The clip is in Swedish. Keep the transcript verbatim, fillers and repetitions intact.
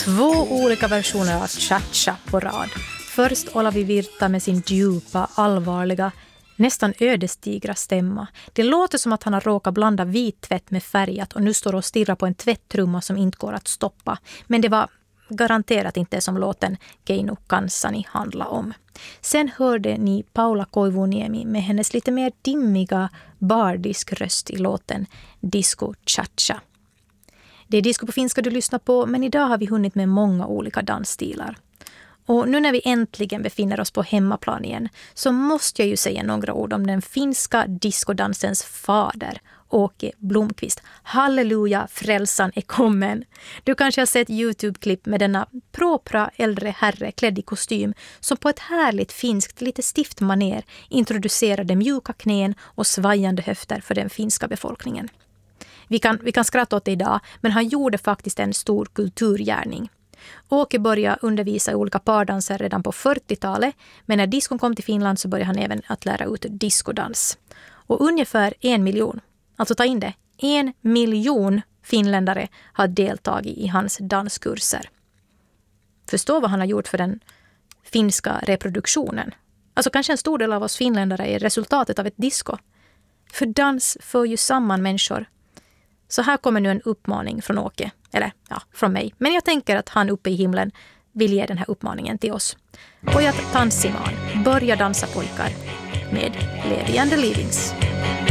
Två olika versioner av Cha-Cha på rad. Först Olavi Virta med sin djupa, allvarliga, nästan ödesdigra stämma. Det låter som att han har råkat blanda vit tvätt med färgat och nu står och stirrar på en tvättrumma som inte går att stoppa. Men det var garanterat inte som låten Keinu Kanssani handlar om. Sen hörde ni Paula Koivuniemi med hennes lite mer dimmiga bardisk röst i låten Disco Cha-Cha. Det är disco på finska du lyssnar på, men idag har vi hunnit med många olika dansstilar. Och nu när vi äntligen befinner oss på hemmaplan igen så måste jag ju säga några ord om den finska discodansens fader, Åke Blomqvist. Halleluja, frälsan är kommen. Du kanske har sett YouTube-klipp med denna propra äldre herre klädd i kostym som på ett härligt finskt, lite stift maner introducerade mjuka knän och svajande höfter för den finska befolkningen. Vi kan, vi kan skratta åt det idag, men han gjorde faktiskt en stor kulturgärning. Åke började undervisa i olika pardanser redan på fyrtiotalet, men när diskon kom till Finland så började han även att lära ut diskodans. Och ungefär en miljon, alltså ta in det, en miljon finländare har deltagit i hans danskurser. Förstå vad han har gjort för den finska reproduktionen. Alltså kanske en stor del av oss finländare är resultatet av ett disco. För dans för ju samman människor. Så här kommer nu en uppmaning från Åke, eller ja, från mig. Men jag tänker att han uppe i himlen vill ge den här uppmaningen till oss. Pojat tanssimaan, börja dansa pojkar med Levi and the Leavings.